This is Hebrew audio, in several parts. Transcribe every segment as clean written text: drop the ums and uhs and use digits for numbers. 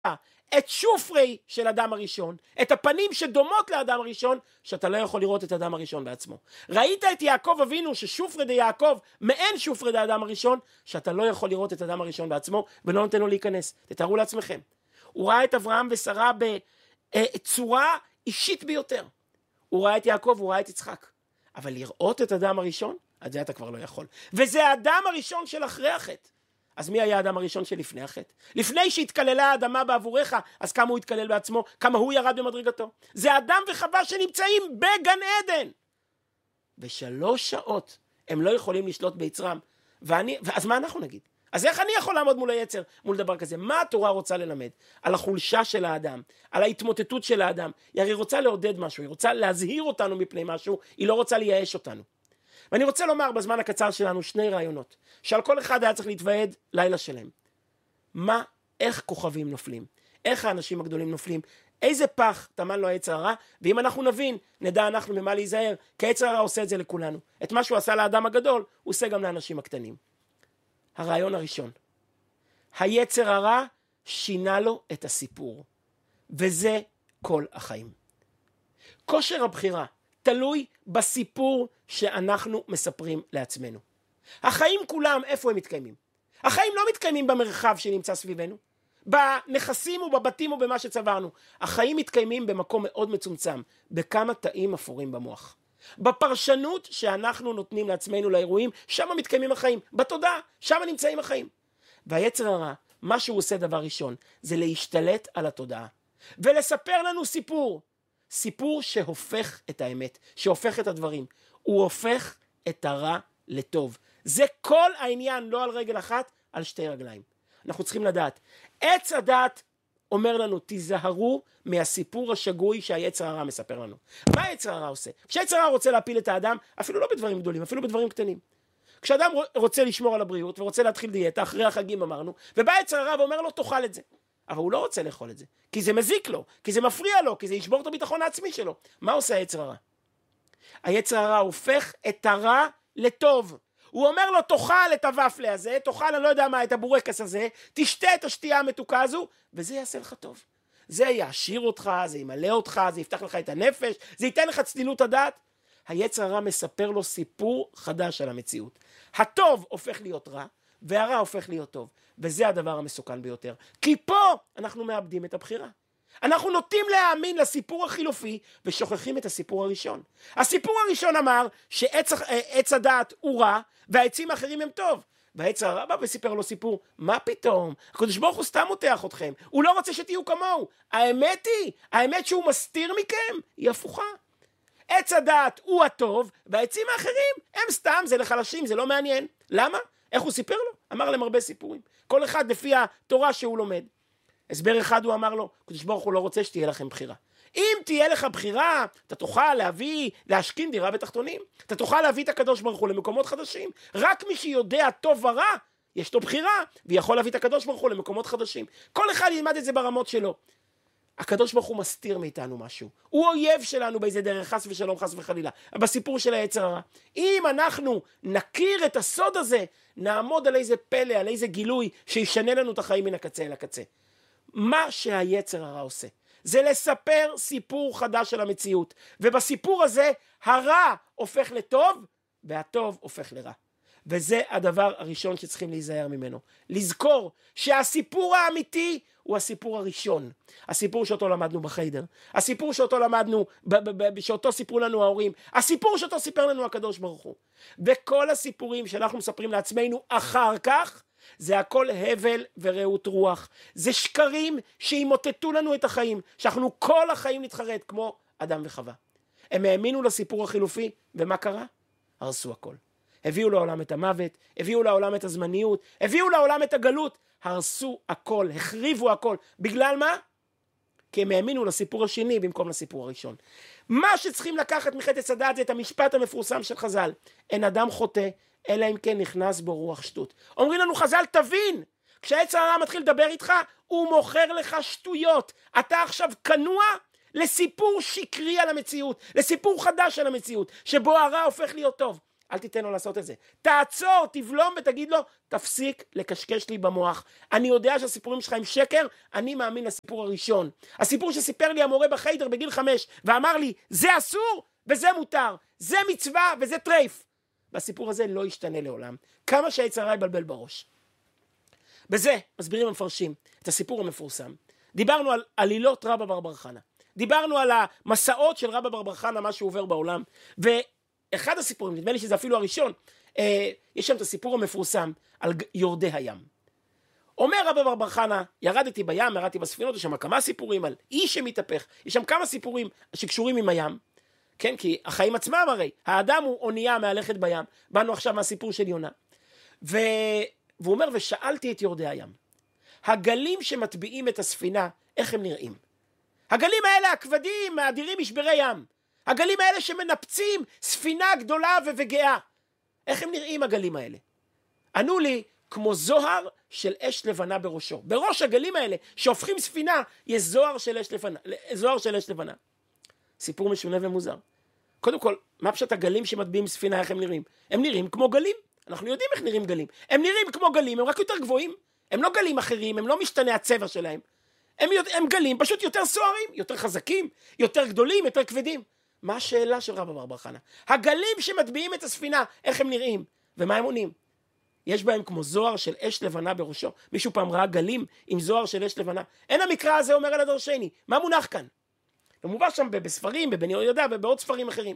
את שופרי של אדם הראשון, את הפנים שדומות לאדם הראשון, שאתה לא יכול לראות את אדם הראשון בעצמו. ראית את יעקב אבינו ששופרי די יעקב מעין שופרי די אדם הראשון, שאתה לא יכול לראות את אדם הראשון בעצמו ולא נותן לו להיכנס. תתארו לעצמכם. הוא ראה את אברהם ושרה בצורה אישית ביותר. הוא ראה את יעקב, הוא ראה את יצחק. אבל לראות את אדם הראשון, את זה אתה כבר לא יכול. וזה האדם הראשון של אחרי החטא. אז מי היה האדם הראשון שלפני החטא? לפני שהתקללה האדמה בעבורך, אז כמה הוא התקלל בעצמו, כמה הוא ירד במדרגתו. זה אדם וחווה שנמצאים בגן עדן. 3 שעות הם לא יכולים לשלוט ביצרם. אז מה אנחנו נגיד? אז איך אני יכול לעמוד מול היצר, מול דבר כזה? מה התורה רוצה ללמד? על החולשה של האדם, על ההתמוטטות של האדם. היא הרי רוצה לעודד משהו, היא רוצה להזהיר אותנו מפני משהו, היא לא רוצה לייאש אותנו. ואני רוצה לומר בזמן הקצר שלנו 2 רעיונות, שעל כל אחד היה צריך להתוועד לילה שלהם. איך כוכבים נופלים? איך האנשים הגדולים נופלים? איזה פח טמן לו היצר הרע? ואם אנחנו נבין, נדע אנחנו ממה להיזהר, כי היצר הרע עושה את זה לכולנו. את מה שהוא עשה לאדם הגדול, הוא עושה גם לאנשים הקטנים. הרעיון הראשון, היצר הרע שינה לו את הסיפור, וזה כל החיים. כושר הבחירה תלוי בסיפור שאנחנו מספרים לעצמנו. החיים כולם, איפה הם מתקיימים? החיים לא מתקיימים במרחב שנמצא סביבנו, בנכסים ובבתים ובמה שצברנו. החיים מתקיימים במקום מאוד מצומצם, בכמה תאים אפורים במוח. בפרשנות שאנחנו נותנים לעצמנו לאירועים, שם מתקיימים החיים. בתודעה, שם נמצאים החיים. והיצר הרע, מה שהוא עושה דבר ראשון, זה להשתלט על התודעה. ולספר לנו סיפור. סיפור שהופך את האמת, שהופך את הדברים. הוא הופך את הרע לטוב. זה כל העניין, לא על רגל אחת, על 2 רגליים. אנחנו צריכים לדעת. עץ הדעת אומר לנו, תיזהרו מהסיפור השגוי שהיצר הרע מספר לנו. מה היצר הרע עושה? כשהיצר הרע רוצה להפיל את האדם, אפילו לא בדברים גדולים, אפילו בדברים קטנים. כשאדם רוצה לשמור על הבריאות ורוצה להתחיל דיאטה, אחרי החגים אמרנו, ובא היצר הרע ואומר לו, תאכל את זה. אבל הוא לא רוצה לאכול את זה, כי זה מזיק לו, כי זה מפריע לו, כי זה ישבור את הביטחון העצמי שלו. מה עושה היצר הרע? היצר הרע הופך את הרע לטוב. הוא אומר לו, תאכל את הוואפלה הזה, תאכל, אני לא יודע מה, את הבורקס הזה, תשתה את השתייה המתוקה הזו, וזה יעשה לך טוב. זה יעשיר אותך, זה ימלא אותך, זה יפתח לך את הנפש, זה ייתן לך צלילות הדעת. היצר הרע מספר לו סיפור חדש על המציאות. הטוב הופך להיות רע, והרע הופך להיות טוב. וזה הדבר המסוכן ביותר. כי פה אנחנו מאבדים את הבחירה. אנחנו נוטים להאמין לסיפור החילופי ושוכחים את הסיפור הראשון. הסיפור הראשון אמר שעץ הדעת הוא רע והעצים האחרים הם טוב. והעץ הרע בא וסיפר לו סיפור. מה פתאום? הקדוש ברוך הוא סתם מותח אתכם. הוא לא רוצה שתהיו כמוהו. האמת שהוא מסתיר מכם היא הפוכה. עץ הדעת הוא הטוב והעצים האחרים הם סתם, זה לחלשים, זה לא מעניין. למה? איך הוא סיפר לו? אמר להם הרבה סיפורים. כל אחד לפי התורה שהוא לומד. הסבר אחד הוא אמר לו, הקדוש ברוך הוא לא רוצה שתהיה לכם בחירה. אם תהיה לך בחירה, אתה תוכל להשכין דירה בתחתונים. אתה תוכל להביא את הקדוש ברוך הוא למקומות חדשים. רק מי שיודע טוב ורע, יש לו בחירה, ויכול להביא את הקדוש ברוך הוא למקומות חדשים. כל אחד ילמד את זה ברמות שלו. הקדוש ברוך הוא מסתיר מאיתנו משהו. הוא אויב שלנו באיזה דרך, חס ושלום, חס וחלילה. בסיפור של היצר הרע. אם אנחנו נכיר את הסוד הזה, נעמוד על איזה פלא, על איזה גילוי, שישנה לנו את החיים מן הקצה אל הקצה. מה שהיצר הרע עושה, זה לספר סיפור חדש על המציאות. ובסיפור הזה, הרע הופך לטוב, והטוב הופך לרע. וזה הדבר הראשון שצריכים להיזהר ממנו. לזכור שהסיפור האמיתי הוא הסיפור הראשון. הסיפור שאותו למדנו בחיידר. הסיפור שאותו למדנו, שאותו סיפרו לנו ההורים. הסיפור שאותו סיפר לנו הקדוש ברוך הוא. וכל הסיפורים שאנחנו מספרים לעצמנו אחר כך, זה הכל הבל ורעות רוח. זה שקרים שימוטטו לנו את החיים. שאנחנו כל החיים נתחרט כמו אדם וחווה. הם האמינו לסיפור החילופי, ומה קרה? הרסו הכל. הביאו לעולם את המוות, הביאו לעולם את הזמניות, הביאו לעולם את הגלות, הרסו הכל, החריבו הכל. בגלל מה? כי הם האמינו לסיפור השני במקום לסיפור הראשון. מה שצריכים לקחת מחטא עץ הדעת זה את המשפט המפורסם של חז"ל. אין אדם חוטא, אלא אם כן נכנס בו רוח שטות. אומרים לנו חז"ל, תבין, כשהעץ הרע מתחיל לדבר איתך, הוא מוכר לך שטויות. אתה עכשיו כנוע לסיפור שקרי על המציאות, לסיפור חדש על המציאות, שבו הרע הופך להיות טוב. אל תיתן לו לעשות את זה. תעצור, תבלום ותגיד לו, תפסיק לקשקש לי במוח. אני יודע שהסיפורים שלך הם שקר, אני מאמין לסיפור הראשון. הסיפור שסיפר לי המורה בחיידר בגיל 5, ואמר לי, זה אסור וזה מותר, זה מצווה וזה טרייף. והסיפור הזה לא ישתנה לעולם. כמה שהיצר הרע יבלבל בראש. בזה מסבירים המפרשים את הסיפור המפורסם. דיברנו על עלילות רבא בר חנא. דיברנו על המסעות של רבא בר חנא, מה שהוא עובר בעולם. ואחד הסיפורים, נדמה לי שזה אפילו הראשון, יש שם את הסיפור המפורסם על יורדי הים. אומר רבא בר חנא, ירדתי בים, ירדתי בספינות, יש שם כמה סיפורים על איש שמתהפך. יש שם כמה סיפורים שקשורים עם הים. כן, כי החיים עצמם הרי, האדם הוא אונייה מהלכת בים. באנו עכשיו מהסיפור של יונה. והוא אומר, ושאלתי את יורדי הים, הגלים שמטביעים את הספינה, איך הם נראים? הגלים האלה הכבדים, האדירים משברי ים. הגלים האלה שמנפצים ספינה גדולה וגאה. איך הם נראים הגלים האלה? ענו לי, כמו זוהר של אש לבנה בראשו. בראש הגלים האלה שהופכים ספינה, יש זוהר של אש לבנה. סיפור משונה ומוזר. קודם כל, מה פשוט הגלים שמטביעים ספינה, איך הם נראים? הם נראים כמו גלים. אנחנו יודעים איך נראים גלים. הם נראים כמו גלים, הם רק יותר גבוהים. הם לא גלים אחרים, הם לא משתנה הצבע שלהם. הם גלים פשוט יותר סוערים, יותר חזקים, יותר גדולים, יותר כבדים. מה השאלה של רבא בר חנא? הגלים שמטביעים את הספינה, איך הם נראים? ומה הם עונים? יש בהם כמו זוהר של אש לבנה בראשו. מישהו פעם ראה גלים עם זוהר של אש לבנה? אין המקרא הזה אומר על הדרשני. מה מונח כאן? ומובא שם בספרים, בבן יהוידע ובעוד ספרים אחרים.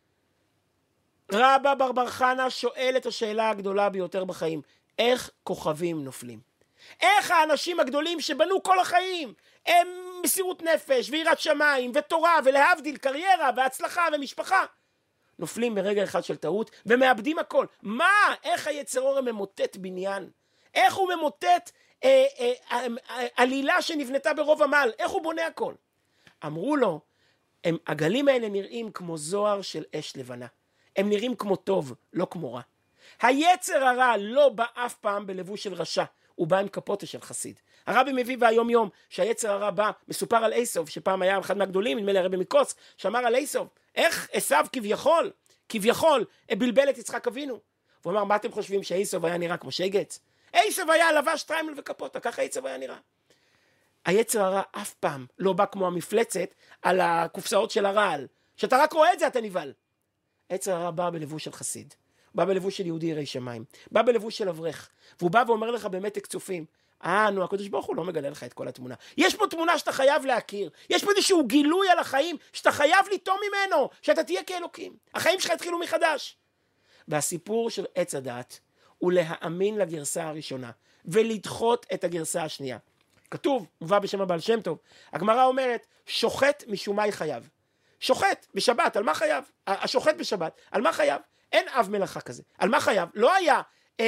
רבא בר חנא שואל את השאלה הגדולה ביותר בחיים. איך כוכבים נופלים? איך האנשים הגדולים שבנו כל החיים, הם מסירות נפש ויראת שמיים ותורה ולהבדיל קריירה והצלחה ומשפחה, נופלים ברגע אחד של טעות ומאבדים הכל? מה? איך היצר הרע ממוטט בניין? איך הוא ממוטט עלילה שנבנתה ברוב עמל? איך הוא בונה הכל? אמרו לו, הגלים האלה נראים כמו זוהר של אש לבנה. הם נראים כמו טוב, לא כמו רע. היצר הרע לא בא אף פעם בלבוש של רשע, הוא בא עם כפותה של חסיד. הרבי מביא והיום יום שהיצר הרע בא, מסופר על עשב, שפעם היה אחד מהגדולים, נדמה לי הרבי מקוץ, שאמר על עשב, איך עשו כביכול, בלבל את יצחק אבינו. הוא אמר, מה אתם חושבים שעשב היה נראה כמו שגץ? עשב היה לבש טריימל וכפותה, ככה עשב היה נראה. היצר הרע אף פעם לא בא כמו המפלצת על הקופסאות של הרעל. שאתה רק רואה את זה, אתה נבהל. היצר הרע בא בלבוש של חסיד. בא בלבוש של יהודי ירא שמיים. בא בלבוש של אברך. והוא בא ואומר לך במתק צופים, נו, הקדוש ברוך הוא לא מגלה לך את כל התמונה. יש פה תמונה שאתה חייב להכיר. יש פה איזשהו גילוי על החיים שאתה חייב לטום ממנו, שאתה תהיה כאלוקים. החיים שלך התחילו מחדש. והסיפור של עץ הדעת הוא להאמין לגרסה הראשונה ולדחות את הגרסה השנייה. כתוב, מובא בשם הבעל שם טוב, הגמרא אומרת, שוחט משומי חייו. שוחט בשבת, על מה חייב? השוחט בשבת, על מה חייב? אין אב מלאכה כזה. על מה חייב? לא היה,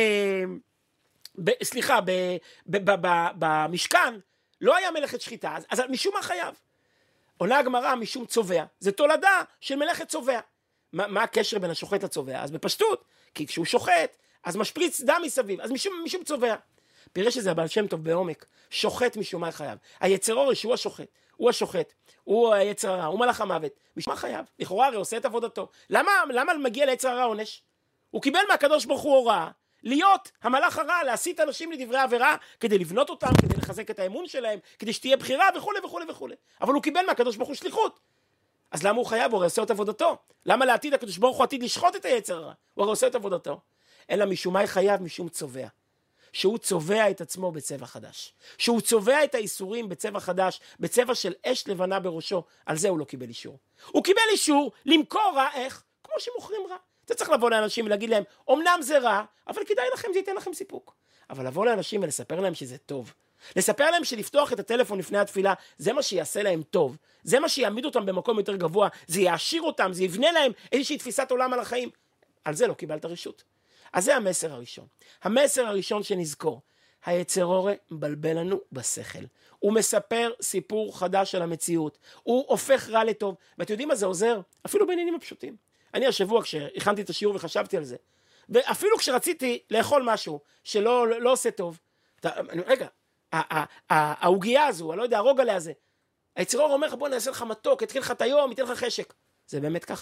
במשכן, לא היה מלאכת שחיטה, אז משום מה חייב? עונה הגמרא משום צובע. זה תולדה של מלאכת צובע. מה הקשר בין השוחט לצובע? אז בפשטות, כי כשהוא שוחט, אז משפריץ דם מסביב, אז משום צובע. פירש שזה הבעל שם טוב בעומק, שוחט משומי חייו. היצר הרע שהוא השוחט, הוא היצר הרע, הוא מלאך המוות. משום מה חייב? לכאורה הרי עושה את עבודתו. למה מגיע ליצר הרע עונש? הוא קיבל מהקדוש ברוך הוא הוראה, להיות המלאך הרע, להסית אנשים לדברי עבירה, כדי לבנות אותם, כדי לחזק את האמון שלהם, כדי שתהיה בחירה וכו' וכו' וכו'. אבל הוא קיבל מהקדוש ברוך הוא שליחות. אז למה הוא חייב? הוא הרי עושה את עבודתו. למה לעתיד הקדוש ברוך הוא עתיד לשחוט את היצר הרע? הוא הרי עושה את עבודתו. אלא משומי חייב משום צובע. שהוא צובע את עצמו בצבע חדש. שהוא צובע את האיסורים בצבע חדש, בצבע של אש לבנה בראשו. על זה הוא לא קיבל אישור. הוא קיבל אישור למכור רע, איך? כמו שמוכרים רע. אתה צריך לבוא לאנשים ולהגיד להם, אמנם זה רע, אבל כדאי לכם, זה ייתן לכם סיפוק. אבל לבוא לאנשים ולספר להם שזה טוב. לספר להם שלפתוח את הטלפון לפני התפילה, זה מה שיעשה להם טוב. זה מה שיעמיד אותם במקום יותר גבוה. זה יעשיר אותם, זה יבנה להם איזושהי תפיסת עולם על החיים. על זה לא קיבלת רשות. אז זה המסר הראשון. המסר הראשון שנזכור, היצר הרע מבלבל לנו בשכל. הוא מספר סיפור חדש על המציאות. הוא הופך רע לטוב. ואתם יודעים מה זה עוזר? אפילו בעניינים הפשוטים. אני השבוע כשהכנתי את השיעור וחשבתי על זה, ואפילו כשרציתי לאכול משהו שלא עושה טוב, רגע, העוגיה הזו, אני לא יודע, הרוגלה הזה, היצר הרע אומר לך, בוא נעשה לך מתוק, יתחיל לך את היום, ייתן לך חשק. זה באמת ככה?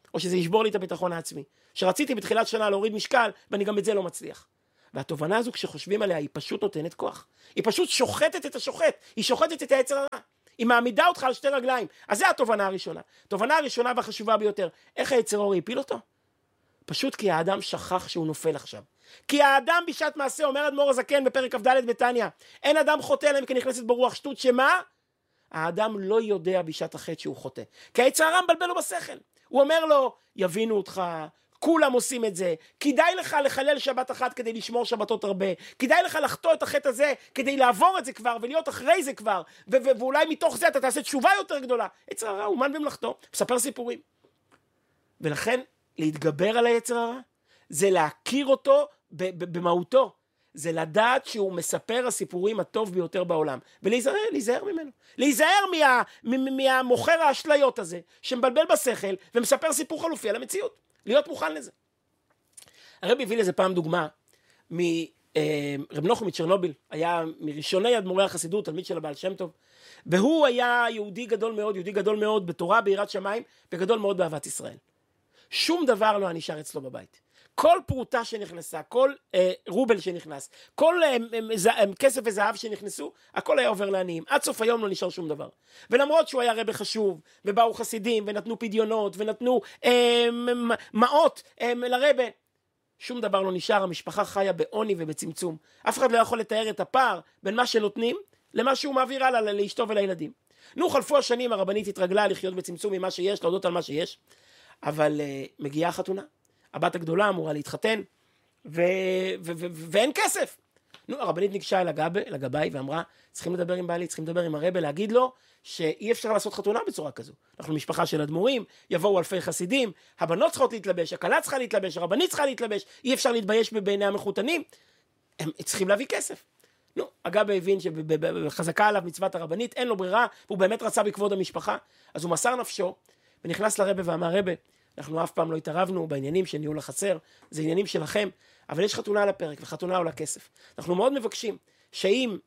או שזה ישבור לי את הביטחון העצמי. שרציתי בתחילת שנה להוריד משקל, ואני גם את זה לא מצליח. והתובנה הזו, כשחושבים עליה, היא פשוט נותנת כוח. היא פשוט שוחטת את השוחט. היא שוחטת את היצר הרע. היא מעמידה אותך על שתי רגליים. אז זה התובנה הראשונה. תובנה הראשונה והחשובה ביותר. איך היצר הרע הפיל אותו? פשוט כי האדם שכח שהוא נופל עכשיו. כי האדם בשעת מעשה, אומר אדמו"ר הזקן בפרק כ"ד בתניא, אין אדם חוטא להם כי נכנסת ברוח שטות, שמה? האדם לא יודע בשעת החטא שהוא חוטא. כי היצר הרע מבלבל לו בשכל. הוא אומר לו, יבינו אותך, כולם עושים את זה, כדאי לך לחלל שבת אחת כדי לשמור שבתות הרבה, כדאי לך לחטוא את החטא הזה כדי לעבור את זה כבר ולהיות אחרי זה כבר, ואולי מתוך זה אתה תעשה תשובה יותר גדולה. היצר הרע אומן במלאכתו, מספר סיפורים. ולכן להתגבר על היצר הרע זה להכיר אותו במהותו, זה לדעת שהוא מספר הסיפורים הטוב ביותר בעולם, ולהיזהר ממנו, להיזהר מהמוכר האשליות הזה שמבלבל בשכל ומספר סיפור חלופי על המציאות, להיות מוכן לזה. הרבי הביא לזה פעם דוגמה מרב נוחם מצ'רנוביל, היה מראשוני אדמו"רי החסידות, תלמיד של הבעל שם טוב, והוא היה יהודי גדול מאוד בתורה, ביראת שמיים, וגדול מאוד באהבת ישראל. שום דבר לא נשאר אצלו בבית. כל פרוטה שנכנסה, כל רובל שנכנס, כל כסף וזהב שנכנסו, הכל היה עובר לעניים. עד סוף היום לא נשאר שום דבר. ולמרות שהוא היה רבי חשוב, ובאו חסידים, ונתנו פדיונות, ונתנו מעות לרבי, שום דבר לא נשאר. המשפחה חיה בעוני ובצמצום. אף אחד לא יכול לתאר את הפער בין מה שנותנים, למה שהוא מעביר הלאה לאשתו ולילדים. חלפו השנים, הרבנית התרגלה לחיות בצמצום ממה שיש, להודות על מה שיש, אבל מגיעה חתונה. הבת הגדולה אמורה להתחתן, ואין כסף. הרבנית ניגשה אל הגבאי ואמרה, צריכים לדבר עם בעלי, צריכים לדבר עם הרבי, להגיד לו שאי אפשר לעשות חתונה בצורה כזו. אנחנו משפחה של אדמו"רים, יבואו אלפי חסידים, הבנות צריכות להתלבש, הכלה צריכה להתלבש, הרבנית צריכה להתלבש, אי אפשר להתבייש בעיני המחותנים, הם צריכים להביא כסף. הגבאי הבין שחזקה עליו מצוות הרבנית, אין לו ברירה, והוא באמת רצה בכבוד המשפחה, אז הוא מסר נפשו, ונכנס לרבי ואמר, רבי, אנחנו אף פעם לא התערבנו בעניינים של ניהול החצר, זה עניינים שלכם, אבל יש חתונה על הפרק, וחתונה עולה כסף. אנחנו מאוד מבקשים שאם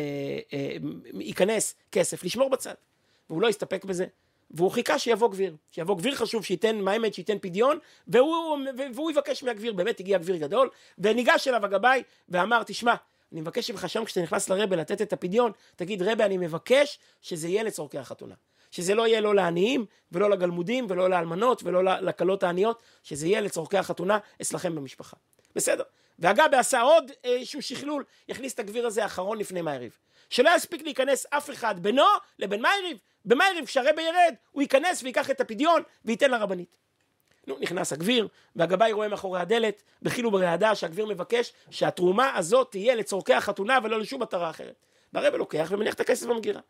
ייכנס כסף, לשמור בצד. והוא לא יסתפק בזה, והוא חיכה שיבוא גביר חשוב, שייתן מיימד, שייתן פדיון, והוא יבקש מהגביר, באמת הגיע גביר גדול, וניגש אליו הגבאי, ואמר, תשמע, אני מבקש ממך שם כשאתה נכנס לרבי לתת את הפדיון, תגיד, רבי, אני מבקש שזה יהיה לצורכי החתונה. שזה לא יהיה לא לעניים, ולא לגלמודים, ולא לאלמנות, ולא לקלות העניות, שזה יהיה לצורכי החתונה אצלכם במשפחה. בסדר. והגבאי עשה עוד איזשהו שכלול, יכניס את הגביר הזה האחרון לפני מעריב. שלא יספיק להיכנס אף אחד בינו לבין מעריב. במעריב, כשהרבי ירד, הוא ייכנס ויקח את הפדיון, וייתן לרבנית. נכנס הגביר, והגבאי רואה מאחורי הדלת, בחיל וברעדה, שהגביר מבקש שהתרומה הזאת תהיה לצורכי החתונה, ולא לשום מטרה אחרת. והרבי לוקח ומניח את הכסף במגירה.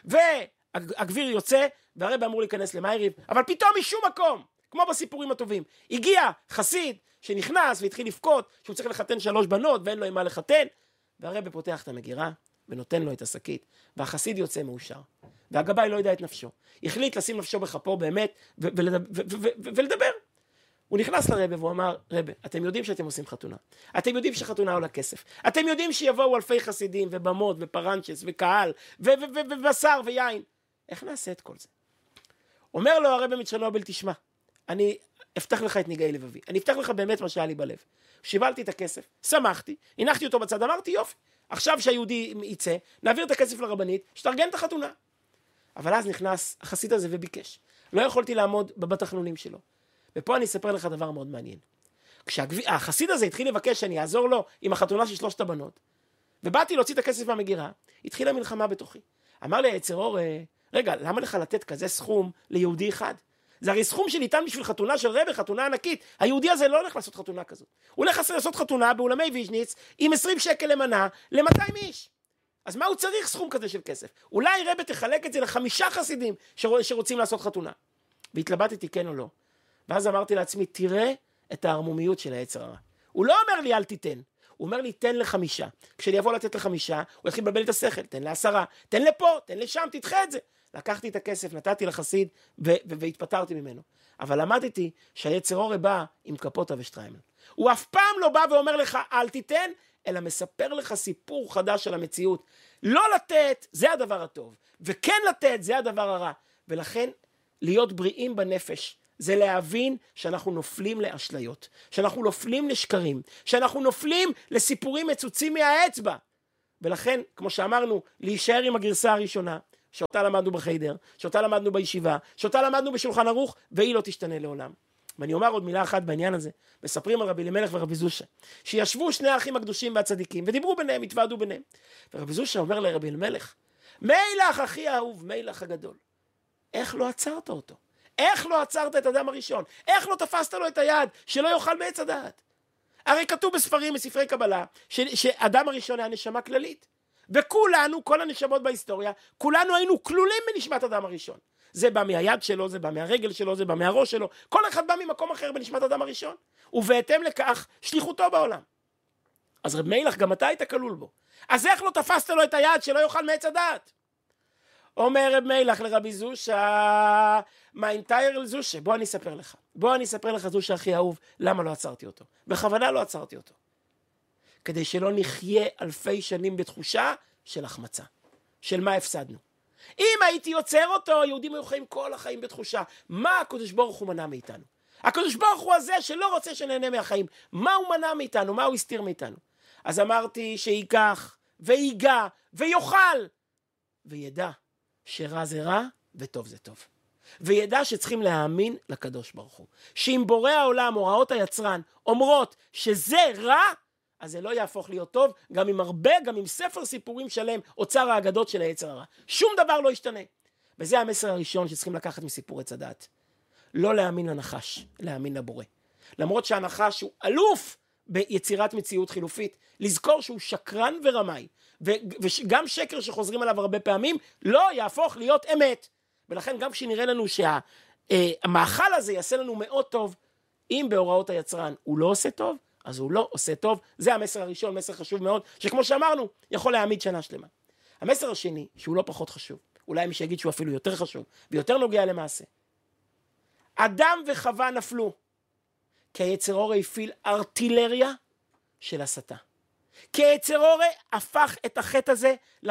הגביר יוצא, והרבי אמור להיכנס למעריב, אבל פתאום משום מקום, כמו בסיפורים הטובים, הגיע חסיד שנכנס והתחיל לבכות, שהוא צריך לחתן 3 בנות ואין לו עם מה לחתן, והרבי פותח את המגירה ונותן לו את השקית, והחסיד יוצא מאושר, והגבאי לא יודע את נפשו, החליט לשים נפשו בכפו באמת ולדבר. הוא נכנס לרבי והוא אמר, רבי, אתם יודעים שאתם עושים חתונה, אתם יודעים שחתונה עולה כסף, אתם יודעים שיבואו אלפי חסידים ובמות ופרנצ'ס וקהל ובשר ויין, איך נעשה את כל זה? אומר לו הרבי מצ'רנוביל, תשמע, אני אפתח לך את נגעי לבבי, אני אפתח לך באמת מה שהיה לי בלב. שיבלתי את הכסף, שמחתי, הנחתי אותו בצד, אמרתי יופי, עכשיו שהיהודי יצא, נעביר את הכסף לרבנית, שתארגן את החתונה. אבל אז נכנס החסיד הזה וביקש, לא יכולתי לעמוד בתחנונים שלו. ופה אני אספר לך דבר מאוד מעניין. כשהחסיד הזה התחיל לבקש שאני אעזור לו עם החתונה של 3 הבנות, ובאתי להוציא את הכסף מהמגירה, התחילה מלחמה בתוכי. אמר לי היצר הרע, רגע, למה לך לתת כזה סכום ליהודי אחד? זה הרי סכום שניתן בשביל חתונה של רבי, חתונה ענקית. היהודי הזה לא הולך לעשות חתונה כזאת. הוא הולך לעשות חתונה באולמי ויז'ניץ עם 20 שקל למנה ל-200 איש. אז מה הוא צריך סכום כזה של כסף? אולי רבי תחלק את זה ל5 חסידים שרוצים לעשות חתונה. והתלבטתי כן או לא. ואז אמרתי לעצמי, תראה את הערמומיות של היצר הרע. הוא לא אומר לי אל תיתן, הוא אומר לי תן ל5. כשאני אבוא לתת ל5, הוא יתחיל לבלבל את השכל, תן ל10, תן לפה, תן לשם, תדחה את זה. לקחתי את הכסף, נתתי לחסיד והתפטרתי ממנו. אבל למדתי שהיצר הרע בא עם קפוטה ושטריימל. הוא אף פעם לא בא ואומר לך אל תיתן, אלא מספר לך סיפור חדש על המציאות. לא לתת זה הדבר הטוב, וכן לתת זה הדבר הרע. ולכן להיות בריאים בנפש, זה להבין שאנחנו נופלים לאשליות, שאנחנו נופלים לשקרים, שאנחנו נופלים לסיפורים מצוצים מהאצבע. ולכן, כמו שאמרנו, להישאר עם הגרסה הראשונה, שאותה למדנו בחיידר, שאותה למדנו בישיבה, שאותה למדנו בשולחן ערוך, והיא לא תשתנה לעולם. ואני אומר עוד מילה אחת בעניין הזה. מספרים על רבי אלימלך ורבי זושה, שישבו שני האחים הקדושים והצדיקים, ודיברו ביניהם, התוועדו ביניהם. ורבי זושה אומר לרבי אלימלך, מילך אחי האהוב, מילך הגדול. איך לא עצרת אותו? איך לא עצרת את אדם הראשון? איך לא תפסת לו את היד שלא יאכל מעץ הדעת? הרי כתוב בספרים, בספרי קבלה, שאדם הראשון היה נשמה כללית. וכולנו, כל הנשמות בהיסטוריה, כולנו היינו כלולים בנשמת אדם הראשון. זה בא מהיד שלו, זה בא מהרגל שלו, זה בא מהראש שלו. כל אחד בא ממקום אחר בנשמת אדם הראשון. ובהתאם לכך, שליחותו בעולם. אז רב מילך, גם אתה היית כלול בו. אז איך לא תפסת לו את היד שלא יאכל מעץ הדעת? אומר רב מילך לרבי זושה, מה אינטייר לזושה? בוא אני אספר לך. בוא אני אספר לך, זושה הכי אהוב, למה לא עצרתי אותו. בכוונה לא עצרתי אותו. כדי שלא נחיה אלפי שנים בתחושה של החמצה. של מה הפסדנו. אם הייתי יוצר אותו, יהודים היו חיים כל החיים בתחושה. מה הקדוש ברוך הוא מנע מאיתנו? הקדוש ברוך הוא הזה שלא רוצה שנהנה מהחיים. מה הוא מנע מאיתנו? מה הוא הסתיר מאיתנו? אז אמרתי שיקח ויגע ויוכל וידע שרע זה רע וטוב זה טוב. וידע שצריכים להאמין לקדוש ברוך הוא. שאם בורא העולם, הוראות היצרן, אומרות שזה רע, אז זה לא יהפוך להיות טוב, גם עם ספר סיפורים שלם, אוצר האגדות של היצר הרע. שום דבר לא ישתנה. וזה המסר הראשון שצריכים לקחת מסיפור עץ הדעת. לא להאמין לנחש, להאמין לבורא. למרות שהנחש הוא אלוף ביצירת מציאות חילופית, לזכור שהוא שקרן ורמאי, וגם שקר שחוזרים עליו הרבה פעמים, לא יהפוך להיות אמת. ולכן גם כשנראה לנו שהמאכל הזה יעשה לנו מאוד טוב, אם בהוראות היצרן הוא לא עושה טוב, אז הוא לא עושה טוב. זה המסר הראשון, מסר חשוב מאוד, שכמו שאמרנו, יכול להעמיד שנה שלמה. המסר השני, שהוא לא פחות חשוב, אולי מי שיגיד שהוא אפילו יותר חשוב, ויותר נוגע למעשה. אדם וחווה נפלו, כי היצר אור הפעיל ארטילריה של הסתה. כי היצר אור הפך את החטא הזה,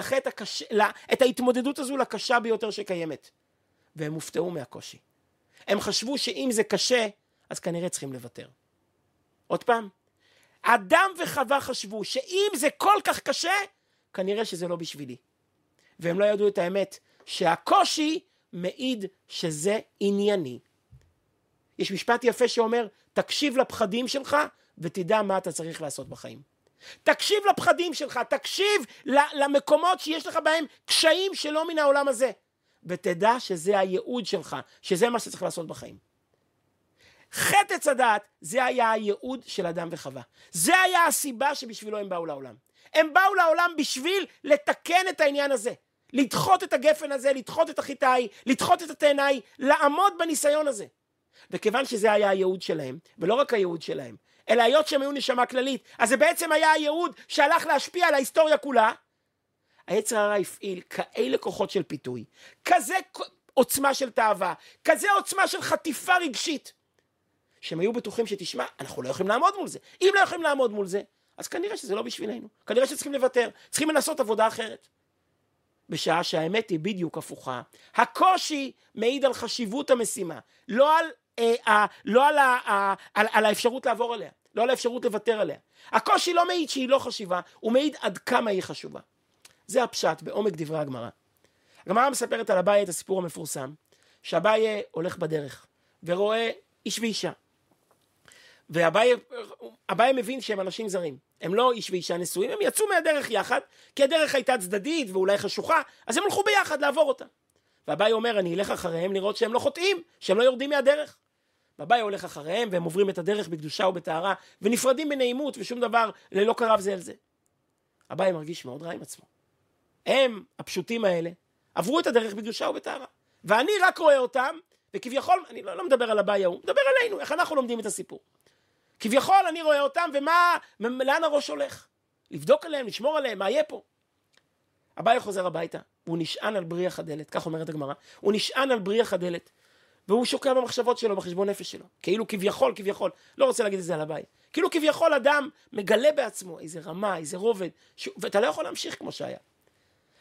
את ההתמודדות הזו לקשה ביותר שקיימת. והם הופתעו מהקושי. הם חשבו שאם זה קשה, אז כנראה צריכים לוותר. עוד פעם, אדם וחווה חשבו שאם זה כל כך קשה, כנראה שזה לא בשבילי. והם לא ידעו את האמת, שהקושי מעיד שזה ענייני. יש משפט יפה שאומר, תקשיב לפחדים שלך ותדע מה אתה צריך לעשות בחיים. תקשיב לפחדים שלך, תקשיב למקומות שיש לך בהם קשיים שלא מן העולם הזה. ותדע שזה הייעוד שלך, שזה מה שצריך לעשות בחיים. חטא עץ הדעת, זה היה הייעוד של אדם וחווה. זה היה הסיבה שבשבילו הם באו לעולם. הם באו לעולם בשביל לתקן את העניין הזה. לדחות את הגפן הזה, לדחות את החיטאי, לדחות את התאנאי, לעמוד בניסיון הזה. וכיוון שזה היה הייעוד שלהם, ולא רק הייעוד שלהם, אלא היות שהם היו נשמה כללית, אז זה בעצם היה הייעוד שהלך להשפיע על ההיסטוריה כולה, היצר הרע הפעיל כאלה כוחות של פיתוי, כזה עוצמה של תאווה, כזה עוצמה של חטיפה רגשית, שהם היו בטוחים שתשמע, אנחנו לא יכולים לעמוד מול זה. אם לא יכולים לעמוד מול זה, אז כנראה שזה לא בשבילנו. כנראה שצריכים לוותר, צריכים לנסות עבודה אחרת. בשעה שהאמת היא בדיוק הפוכה. הקושי מעיד על חשיבות המשימה, לא על האפשרות לעבור עליה, לא על האפשרות לוותר עליה. הקושי לא מעיד שהיא לא חשיבה, הוא מעיד עד כמה היא חשובה. זה הפשט בעומק דברי הגמרא. הגמרא מספרת על אביי את הסיפור המפורסם, שאביי הולך בדרך ורואה איש ואישה. ואביי מבין שהם אנשים זרים. הם לא איש ואישה נשואים, הם יצאו מהדרך יחד, כי הדרך הייתה צדדית ואולי חשוכה, אז הם הלכו ביחד לעבור אותה. ואביי אומר, אני אלך אחריהם לראות שהם לא חוטאים, שהם לא יורדים מהדרך. ואביי הולך אחריהם, והם עוברים את הדרך בקדושה ובטהרה, ונפרדים בנעימות, ושום דבר ללא קרב זה אל זה. אביי מרגיש מאוד רע עם עצמו. הם, הפשוטים האלה, עברו את הדרך בקדושה ובטהרה. ואני רק רואה אותם, וכביכול, אני לא מדבר על אביי ההוא, מדבר עלינו, איך אנחנו לומדים את הסיפור. כביכול אני רואה אותם, לאן הראש הולך? לבדוק עליהם, לשמור עליהם, מה יהיה פה? אביי חוזר הביתה, הוא נשען על בריח הדלת, כך אומרת הגמרא, הוא נשען על בריח הדלת, והוא שוקע במחשבות שלו, בחשבון נפש שלו, כאילו כביכול, לא רוצה להגיד את זה על אביי, כאילו כביכול אדם מגלה בעצמו איזה רמה, איזה רובד, ואתה לא יכול להמשיך כמו שהיה.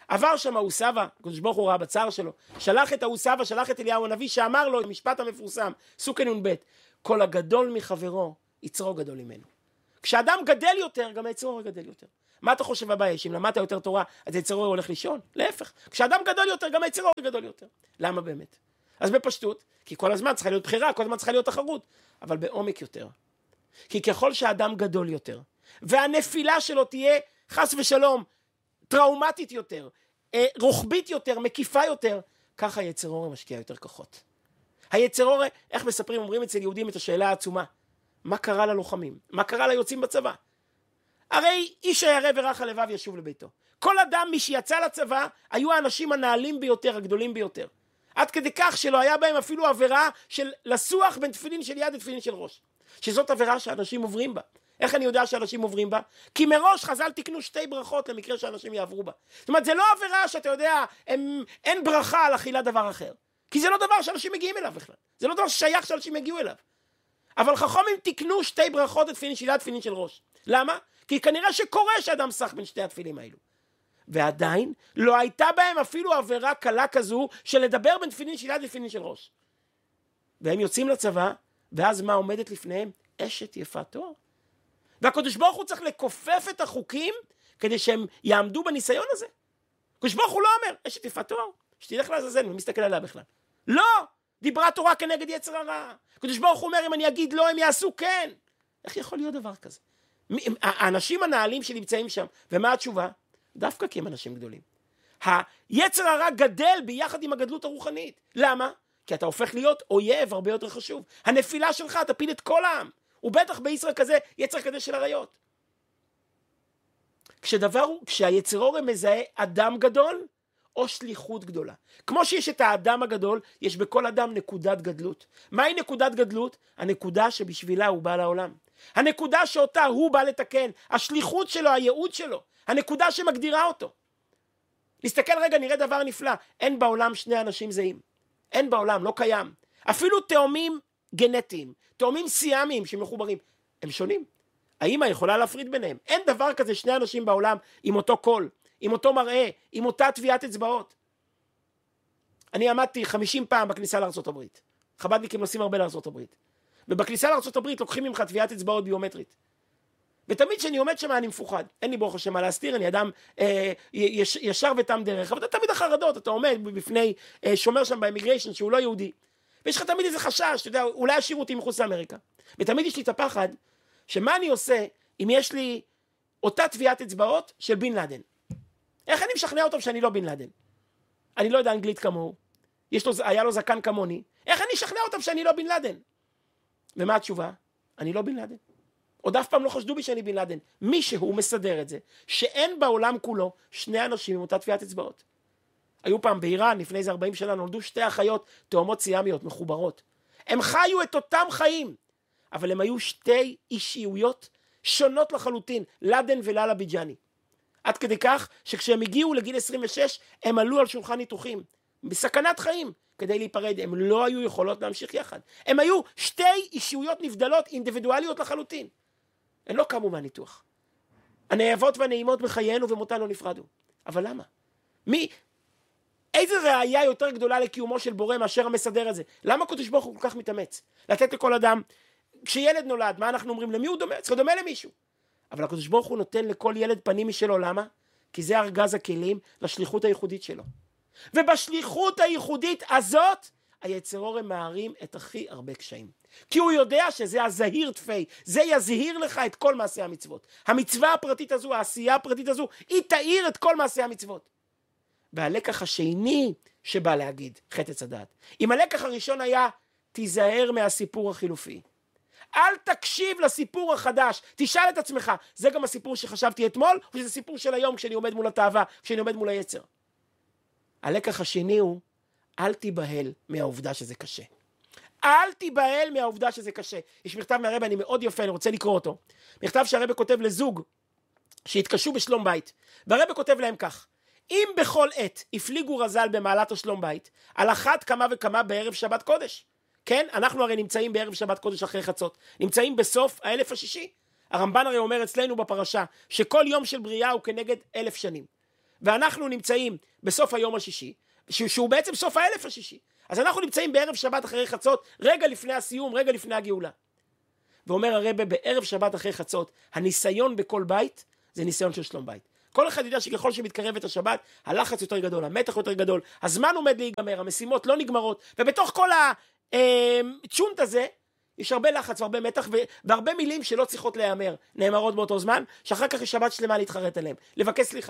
עבר שם אהוסבא, הקדוש ברוך הוא ראה בצער שלו, שלח את אהוסבא, שלח את אליהו הנביא, שאמר לו, המשפט המפורסם, סוכה נ"ב, כל הגדול מחברו, יצרו גדול ממנו. כשאדם גדל יותר, גם היצרו גדל יותר. מה אתה חושב הבא יש? אם למדת יותר תורה, אז היצרו הולך לישון? להפך. כשאדם גדול יותר, גם היצרו גדול יותר. למה באמת? אז בפשטות, כי כל הזמן צריכה להיות בחירה, כל הזמן צריכה להיות תחרות, אבל בעומק יותר. כי ככל שהאדם גדול יותר, והנפילה שלו תהיה חס ושלום, טראומטית יותר, רוחבית יותר, מקיפה יותר, ככה היצר הרע משקיע יותר כוחות. היצר הרע, איך מספרים, אומרים אצל יהודים את השאלה העצומה, מה קרה ללוחמים? מה קרה ליוצאים בצבא? הרי איש הירא ורך הלבב ישוב לביתו. כל אדם מי שיצא לצבא, היו האנשים הנעלים ביותר, הגדולים ביותר. עד כדי כך שלא היה בהם אפילו עבירה של לסוח בין תפילין של יד לתפילין של ראש. שזאת עבירה שאנשים עוברים בה. איך אני יודע שאנשים עוברים בה? כי מראש חז"ל תקנו 2 ברכות למקרה שאנשים יעברו בה. זאת אומרת, זה לא עבירה שאתה יודע, אין ברכה על אכילת דבר אחר. כי זה לא דבר שאנשים מגיעים אליו בכלל. זה לא דבר ששייך שאנשים יגיעו אליו. אבל חכמים תקנו 2 ברכות לתפילין של יד, תפילין של ראש. למה? כי כנראה שקורה שאדם סח בין 2 התפילים האלו. ועדיין לא הייתה בהם אפילו עבירה קלה כזו של לדבר בין תפילין של יד לתפילין של ראש. והם יוצאים לצבא, ואז מה עומדת לפניהם? אשת יפת תואר. והקדוש ברוך הוא צריך לכופף את החוקים כדי שהם יעמדו בניסיון הזה. הקדוש ברוך הוא לא אומר, אשת יפת תואר, שתלך לעזאזל, מי מסתכל עליה בכלל? לא! דיברה תורה כנגד יצר הרע. הקדוש ברוך הוא אומר, אם אני אגיד לא, הם יעשו כן. איך יכול להיות דבר כזה? האנשים הנעלים שנמצאים שם, ומה התשובה? דווקא כי הם אנשים גדולים. היצר הרע גדל ביחד עם הגדלות הרוחנית. למה? כי אתה הופך להיות אויב הרבה יותר חשוב. הנפילה שלך תפיל את כל העם. ובטח בישראל כזה, יצר כזה של עריות. כשהיצר הרע מזהה אדם גדול, או שליחות גדולה. כמו שיש את האדם הגדול, יש בכל אדם נקודת גדלות. מהי נקודת גדלות? הנקודה שבשבילה הוא בא לעולם. הנקודה שאותה הוא בא לתקן. השליחות שלו, הייעוד שלו. הנקודה שמגדירה אותו. נסתכל רגע, נראה דבר נפלא. אין בעולם 2 אנשים זהים. אין בעולם, לא קיים. אפילו תאומים גנטיים, תאומים סיאמיים שמחוברים, הם שונים. האמא יכולה להפריד ביניהם. אין דבר כזה 2 אנשים בעולם עם אותו קול, עם אותו מראה, עם אותה טביעת אצבעות. אני עמדתי 50 פעם בכניסה לארצות הברית. חב"דניקים נוסעים הרבה לארצות הברית. ובכניסה לארצות הברית לוקחים ממך טביעת אצבעות ביומטרית. ותמיד כשאני עומד שם אני מפוחד. אין לי ברוך השם מה להסתיר, אני אדם ישר ותם דרך. אבל תמיד החרדות, אתה עומד בפני שומר שם באמיגריישן שהוא לא יהודי. ויש לך תמיד איזה חשש, אתה יודע, אולי השאירו אותי מחוץ לאמריקה. ותמיד יש לי את הפחד, שמה אני עושה אם יש לי אותה טביעת אצבעות של בן לאדן? איך אני משכנע אותו שאני לא בן לאדן? אני לא יודע אנגלית כמוהו, היה לו זקן כמוני, איך אני אשכנע אותם שאני לא בן לאדן? ומה התשובה? אני לא בן לאדן. עוד אף פעם לא חשדו בי שאני בן לאדן. מישהו מסדר את זה, שאין בעולם כולו 2 אנשים עם אותה טביעת אצבעות. היו פעם באיראן, לפני איזה 40 שנה, נולדו 2 אחיות תאומות סיאמיות, מחוברות. הם חיו את אותם חיים, אבל הם היו 2 אישיויות שונות לחלוטין, לאדן ולאלה ביג'אני. עד כדי כך שכשהם הגיעו לגיל 26, הם עלו על שולחן ניתוחים, בסכנת חיים, כדי להיפרד. הם לא היו יכולות להמשיך יחד. הם היו 2 אישיויות נבדלות, אינדיבידואליות לחלוטין. הם לא קמו מהניתוח. הנאהבות והנעימות בחיינו ומותן לא נפרדו. אבל למה? איזה ראייה יותר גדולה לקיומו של בורא מאשר המסדר הזה? למה הקדוש ברוך הוא כל כך מתאמץ? לתת לכל אדם, כשילד נולד, מה אנחנו אומרים? למי הוא דומה? צריך דומה למישהו. אבל הקדוש ברוך הוא נותן לכל ילד פנים משלו. למה? כי זה ארגז הכלים לשליחות הייחודית שלו. ובשליחות הייחודית הזאת, היצר הרע מערים את הכי הרבה קשיים. כי הוא יודע שזה הזהיר תפי, זה יזהיר לך את כל מעשי המצוות. המצווה הפרטית הזו, העשייה הפרטית הזו, היא תאיר את כל מעשי המצוות. והלקח השני שבא להגיד, חטא עץ הדעת. אם הלקח הראשון היה, תיזהר מהסיפור החילופי. אל תקשיב לסיפור החדש, תשאל את עצמך, זה גם הסיפור שחשבתי אתמול, או שזה סיפור של היום כשאני עומד מול התאווה, כשאני עומד מול היצר. הלקח השני הוא, אל תיבהל מהעובדה שזה קשה. אל תיבהל מהעובדה שזה קשה. יש מכתב מהרבא, אני מאוד יפה, אני רוצה לקרוא אותו. מכתב שהרבא כותב לזוג שהתקשו בשלום בית. והרבא כותב להם כך, אם בכל עת הפליגו רז"ל במעלת השלום בית, על אחת כמה וכמה בערב שבת קודש. כן, אנחנו הרי נמצאים בערב שבת קודש אחרי חצות. נמצאים בסוף 1006. הרמב"ן הרי אומר אצלנו בפרשה, שכל יום של בריאה הוא כנגד 1000 שנים. ואנחנו נמצאים בסוף היום השישי, שהוא בעצם סוף האלף השישי, אז אנחנו נמצאים בערב שבת אחרי חצות, רגע לפני הסיום, רגע לפני הגאולה. ואומר הרב, בערב שבת אחרי חצות, הניסיון בכל בית, זה ניסיון של שלום בית. כל אחד יודע שככל שמתקרבת השבת, הלחץ יותר גדול, המתח יותר גדול, הזמן עומד להיגמר, המשימות לא נגמרות, ובתוך כל הצ'ונט הזה, יש הרבה לחץ והרבה מתח, והרבה מילים שלא צריכות להיאמר, נאמרות באותו זמן, שאחר כך יש שבת שלמה להתחרט עליהם, לבקש סליחה.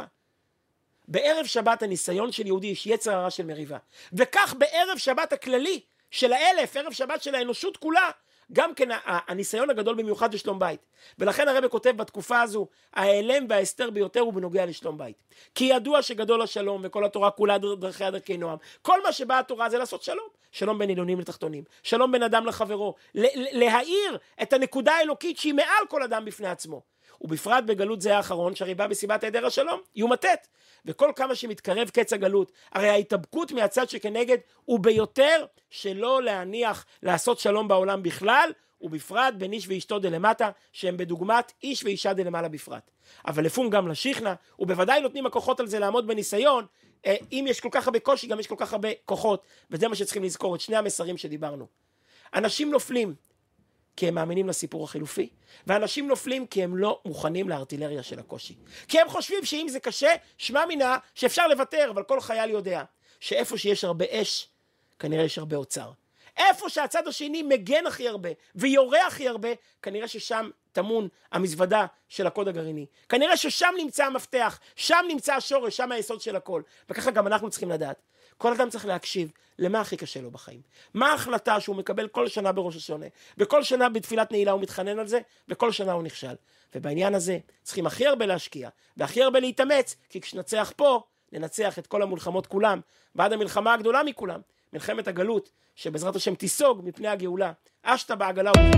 בערב שבת הניסיון של יהודי יש יצר הרע של מריבה, וכך בערב שבת הכללי של האלף, ערב שבת של האנושות כולה, גם כן הניסיון הגדול במיוחד לשלום בית. ולכן הרב כותב בתקופה הזו, ההיעלם וההסתר ביותר הוא בנוגע לשלום בית. כי ידוע שגדול השלום וכל התורה כולה דרכיה דרכי נועם. כל מה שבאה התורה זה לעשות שלום. שלום בין עליונים לתחתונים. שלום בין אדם לחברו. להאיר את הנקודה האלוקית שהיא מעל כל אדם בפני עצמו. ובפרט בגלות זה האחרון, שהרי בא בסיבת היעדר השלום, יהיו מתת. וכל כמה שמתקרב קץ הגלות, הרי ההתאבקות מהצד שכנגד הוא ביותר שלא להניח לעשות שלום בעולם בכלל, ובפרט בין איש ואשתו דלמטה, שהם בדוגמת איש ואישה דלמעלה בפרט. אבל לפום גם לשכנה, ובוודאי נותנים הכוחות על זה לעמוד בניסיון, אם יש כל כך הרבה קושי, גם יש כל כך הרבה כוחות, וזה מה שצריכים לזכור, את שני המסרים שדיברנו. אנשים נופלים, כי הם מאמינים לסיפור החילופי, ואנשים נופלים כי הם לא מוכנים לארטילריה של הקושי. כי הם חושבים שאם זה קשה, שמע מינה שאפשר לוותר, אבל כל חייל יודע שאיפה שיש הרבה אש, כנראה יש הרבה אוצר. איפה שהצד השני מגן הכי הרבה, ויורה הכי הרבה, כנראה ששם תמון המזוודה של הקוד הגרעיני. כנראה ששם נמצא המפתח, שם נמצא השורש, שם היסוד של הכל. וככה גם אנחנו צריכים לדעת. כל אדם צריך להקשיב למה הכי קשה לו בחיים. מה ההחלטה שהוא מקבל כל שנה בראש השונה, וכל שנה בתפילת נעילה הוא מתחנן על זה, וכל שנה הוא נכשל. ובעניין הזה צריכים הכי הרבה להשקיע, והכי הרבה להתאמץ, כי כשנצח פה, ננצח את כל המלחמות כולם, ועד המלחמה הגדולה מכולם, מלחמת הגלות, שבעזרת השם תיסוג מפני הגאולה. אשת בעגלה